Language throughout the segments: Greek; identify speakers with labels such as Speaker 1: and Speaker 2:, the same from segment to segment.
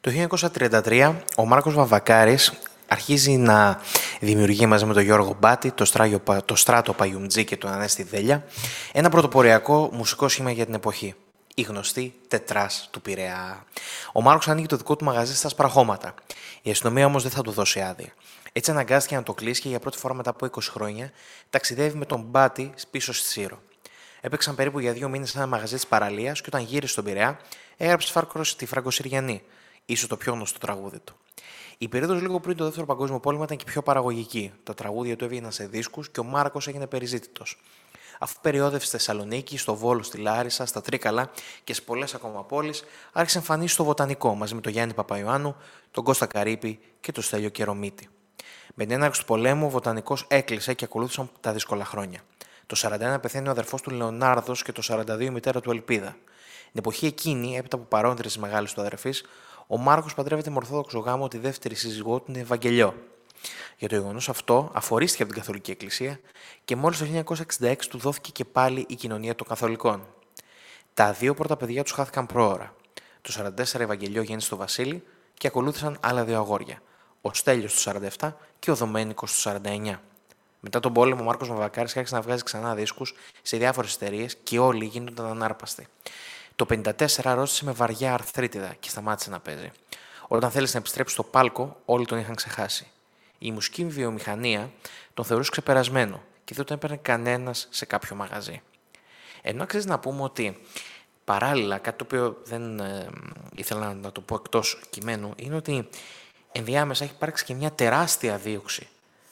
Speaker 1: Το 1933 ο Μάρκος Βαμβακάρης αρχίζει να δημιουργεί μαζί με τον Γιώργο Μπάτη, το Στράτο Παγιουμτζή και τον Ανέστη Δέλια, ένα πρωτοποριακό μουσικό σχήμα για την εποχή. Η γνωστή τετράς του Πειραιά. Ο Μάρκος ανοίγει το δικό του μαγαζί στα Σπραχώματα. Η αστυνομία όμως δεν θα του δώσει άδεια. Έτσι αναγκάστηκε να το κλείσει και για πρώτη φορά μετά από 20 χρόνια ταξιδεύει με τον Μπάτη πίσω στη Σύρο. Έπαιξαν περίπου για 2 μήνες σε ένα μαγαζί της παραλίας και όταν γύρισε στον Πειραιά έγραψε τη Φραγκοσυριανή, ίσως το πιο γνωστό τραγούδι του. Η περίοδος λίγο πριν το Δεύτερο Παγκόσμιο Πόλεμο ήταν και πιο παραγωγική. Τα τραγούδια του έβγαιναν σε δίσκους και ο Μάρκος έγινε περιζήτητος. Αφού περιόδευσε στη Θεσσαλονίκη, στο Βόλο, στη Λάρισα, στα Τρίκαλα και σε πολλές ακόμα πόλεις, άρχισε να εμφανίσει στο Βοτανικό μαζί με τον Γιάννη Παπαϊωάννου, τον Κώστα Καρύπη και τον Στέλιο Κερομίτη. Με την έναρξη του πολέμου, ο Βοτανικός έκλεισε και ακολούθησαν τα δύσκολα χρόνια. Το 1941 πεθαίνει ο αδερφός του Λεωνάρδος και το 1942 η μητέρα του Ελπίδα. Την εποχή εκείνη, έπειτα από παρόντριση μεγάλη του αδερφής, ο Μάρκος παντρεύεται με ορθόδοξο γάμο τη δεύτερη σύζυγό του, την Ευαγγελιό. Για το γεγονός αυτό, αφορίστηκε από την Καθολική Εκκλησία και μόλις το 1966 του δόθηκε και πάλι η κοινωνία των Καθολικών. Τα 2 πρώτα παιδιά τους χάθηκαν πρόωρα. Το 1944 η Ευαγγελιό γέννησε στο Βασίλη και ακολούθησαν άλλα 2 αγόρια. Ο Στέλιος το 1947 και ο Δομένικος το 1949. Μετά τον πόλεμο, ο Μάρκος Βαμβακάρης άρχισε να βγάζει ξανά δίσκους σε διάφορες εταιρείες και όλοι γίνονταν ανάρπαστοι. Το 1954 αρρώστησε με βαριά αρθρίτιδα και σταμάτησε να παίζει. Όταν θέλησε να επιστρέψει στο πάλκο, όλοι τον είχαν ξεχάσει. Η μουσική βιομηχανία τον θεωρούσε ξεπερασμένο και δεν τον έπαιρνε κανένας σε κάποιο μαγαζί. Ενώ αξίζει να πούμε ότι παράλληλα, κάτι το οποίο δεν ήθελα να το πω εκτός κειμένου, είναι ότι ενδιάμεσα έχει υπάρξει και μια τεράστια δίωξη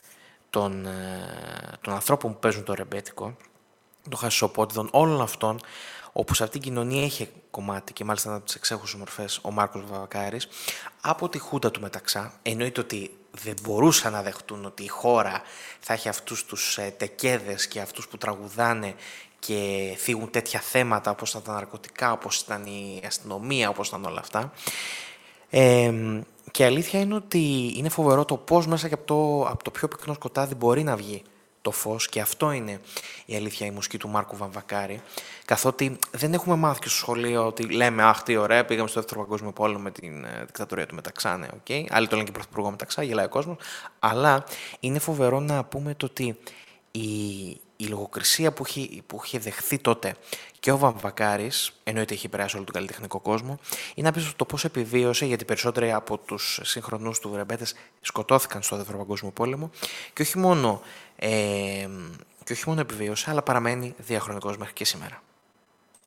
Speaker 1: των ανθρώπων που παίζουν το ρεμπέτικο, των χασισοπότιδων, όλων αυτών, όπου σε αυτήν την κοινωνία είχε κομμάτι και μάλιστα ένα από τις εξέχουσες μορφές ο Μάρκος Βαμβακάρης, από τη Χούντα του Μεταξά. Εννοείται ότι δεν μπορούσαν να δεχτούν ότι η χώρα θα έχει αυτούς τους τεκέδες και αυτούς που τραγουδάνε και θίγουν τέτοια θέματα όπως ήταν τα ναρκωτικά, όπως ήταν η αστυνομία, όπως ήταν όλα αυτά. Και η αλήθεια είναι ότι είναι φοβερό το πώς μέσα και από το πιο πυκνό σκοτάδι μπορεί να βγει το φως, και αυτό είναι η αλήθεια η μουσική του Μάρκου Βαμβακάρη, καθότι δεν έχουμε μάθει και στο σχολείο ότι λέμε «Αχ, τι ωραία, πήγαμε στο Δεύτερο Παγκόσμιο Πόλεμο με την δικτατορία του Μεταξά», ναι, okay. Άλλοι το λένε και πρωθυπουργό Μεταξά, γελάει ο κόσμος, αλλά είναι φοβερό να πούμε το ότι η λογοκρισία που είχε δεχθεί τότε και ο Βαμβακάρης, εννοείται είχε περάσει όλο τον καλλιτεχνικό κόσμο, είναι απίστευτο το πώς επιβίωσε, γιατί περισσότεροι από τους σύγχρονους του ρεμπέτες σκοτώθηκαν στο Δεύτερο Παγκόσμιο Πόλεμο και όχι μόνο επιβίωσε, αλλά παραμένει διαχρονικός μέχρι και σήμερα.